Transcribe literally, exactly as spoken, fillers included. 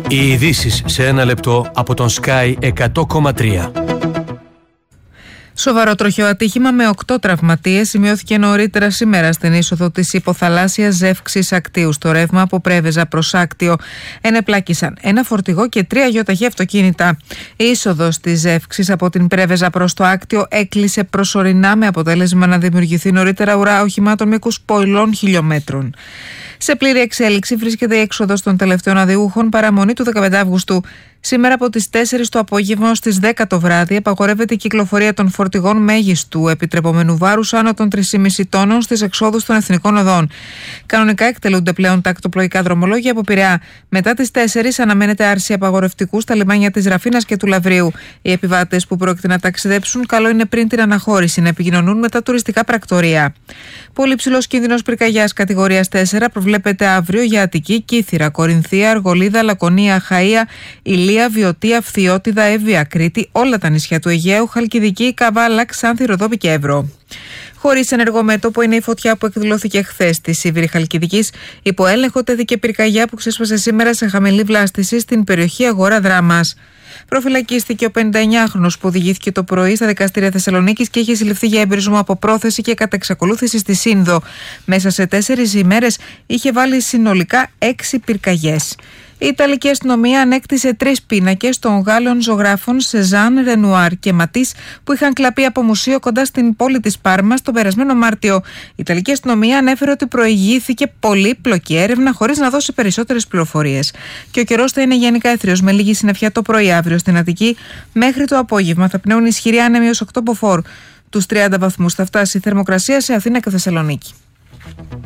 Οι ειδήσεις σε ένα λεπτό από τον Sky εκατό κόμμα τρία. Σοβαρό τροχαίο ατύχημα με οκτώ τραυματίες σημειώθηκε νωρίτερα σήμερα στην είσοδο της υποθαλάσσιας ζεύξης Ακτίου. Στο ρεύμα από Πρέβεζα προς Άκτιο ενεπλάκησαν ένα φορτηγό και τρία γιοταχή αυτοκίνητα. Η είσοδος της ζεύξης από την Πρέβεζα προς το Άκτιο έκλεισε προσωρινά, με αποτέλεσμα να δημιουργηθεί νωρίτερα ουρά οχημάτων μήκους πολλών χιλιόμετρων. Σε πλήρη εξέλιξη βρίσκεται η έξοδος των τελευταίων αδιούχων παραμονή του δεκαπέντε Αυγούστου. Σήμερα από τις τέσσερις το απόγευμα ως τις δέκα το βράδυ απαγορεύεται η κυκλοφορία των φορτηγών μέγιστου επιτρεπόμενου βάρους άνω των τρία κόμμα πέντε τόνων στις εξόδους των εθνικών οδών. Κανονικά εκτελούνται πλέον τα ακτοπλοϊκά δρομολόγια από Πειραιά. Μετά τις τέσσερις αναμένεται άρση απαγορευτικού στα λιμάνια της Ραφίνας και του Λαβρίου. Οι επιβάτες που πρόκειται να ταξιδέψουν, καλό είναι πριν την αναχώρηση να επικοινωνούν με τα τουριστικά πρακτορεία. Πολύ ψηλός κίνδυνος πυρκαγιάς κατηγορίας τέσσερα προβλέπεται αύριο για Αττική, Κύθυρα, Κορινθία, Αργολίδα, Λακωνία, Χαΐα, Ηλία, Βιωτία, Φθιώτιδα, Εύβοια, Κρήτη, όλα τα νησιά του Αιγαίου, Χαλκιδική, Καβάλα, Ξάνθη, Ροδόπη και Εύρο. Χωρίς ενεργό μέτωπο είναι η φωτιά που εκδηλώθηκε χθες στη Σίβηρη Χαλκιδικής. Υπό έλεγχο τέθηκε πυρκαγιά που ξέσπασε σήμερα σε χαμηλή βλάστηση στην περιοχή Αγορά Δράμας. Προφυλακίστηκε ο πενηνταεννιάχρονος που οδηγήθηκε το πρωί στα δικαστήρια Θεσσαλονίκης και είχε συλληφθεί για εμπειρισμό από πρόθεση και κατά εξακολούθηση στη Σύνδο. Μέσα σε τέσσερις ημέρες είχε βάλει συνολικά έξι πυρκαγιές. Η Ιταλική αστυνομία ανέκτησε τρεις πίνακες των Γάλλων ζωγράφων Σεζάν, Ρενουάρ και Ματίς που είχαν κλαπεί από μουσείο κοντά στην πόλη της Πάρμας τον περασμένο Μάρτιο. Η Ιταλική αστυνομία ανέφερε ότι προηγήθηκε πολύπλοκη έρευνα χωρίς να δώσει περισσότερες πληροφορίες. Και ο καιρός θα είναι γενικά έθριος με λίγη συννεφιά το πρωί αύριο στην Αττική. Μέχρι το απόγευμα θα πνέουν ισχυροί άνεμοι ως οκτώ μποφόρ. Τους τριάντα βαθμούς θα φτάσει η θερμοκρασία σε Αθήνα και Θεσσαλονίκη.